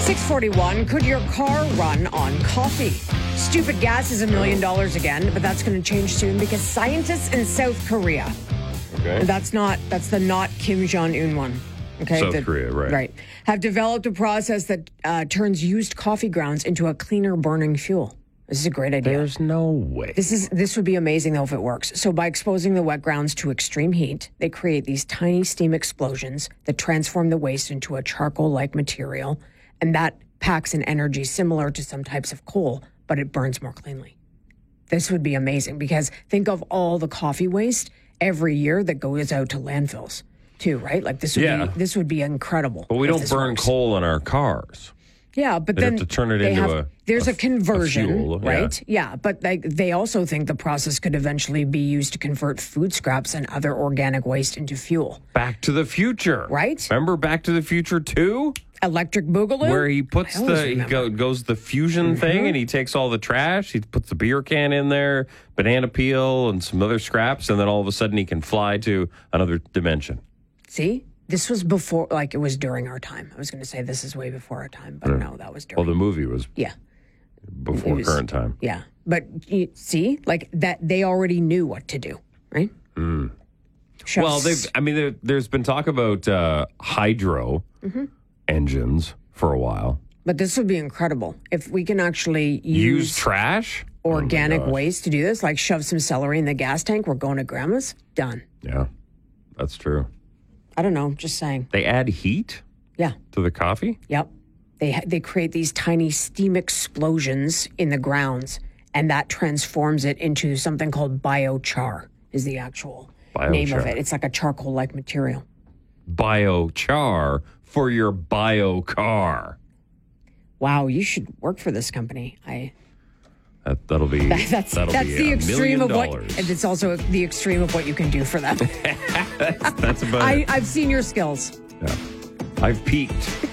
641, could your car run on coffee? Stupid gas is $1 million again, but that's going to change soon because scientists in South Korea, Okay. that's the not Kim Jong-un one. Okay, South Korea, right. Right. Have developed a process that turns used coffee grounds into a cleaner burning fuel. This is a great idea. There's no way. This would be amazing though if it works. So by exposing the wet grounds to extreme heat, they create these tiny steam explosions that transform the waste into a charcoal-like material, and that packs an energy similar to some types of coal, but it burns more cleanly. This would be amazing because think of all the coffee waste every year that goes out to landfills too, right? Like this would be incredible. But we don't burn coal in our cars. Yeah, but They'd then have to turn it into there's a conversion, fuel, right? Yeah, but they also think the process could eventually be used to convert food scraps and other organic waste into fuel. Back to the Future. Right? Remember Back to the Future 2? Electric Boogaloo? Where he puts goes the fusion thing and he takes all the trash. He puts the beer can in there, banana peel and some other scraps. And then all of a sudden he can fly to another dimension. See? This was before, like it was during our time. I was going to say this is way before our time, but no, that was during. Well, the movie was before current time. Yeah. But you see, like that, they already knew what to do, right? Mm. Well, there's been talk about hydro engines for a while. But this would be incredible if we can actually use trash, organic waste to do this, like shove some celery in the gas tank. We're going to grandma's. Done. Yeah, that's true. I don't know. Just saying. They add heat? Yeah. To the coffee? Yep. They create these tiny steam explosions in the grounds, and that transforms it into something called biochar is the actual name of it. It's like a charcoal-like material. Biochar for your bio car. Wow, you should work for this company. That'll be that's the extreme of what, and it's also the extreme of what you can do for them. that's about it. I've seen your skills. Yeah. I've peaked.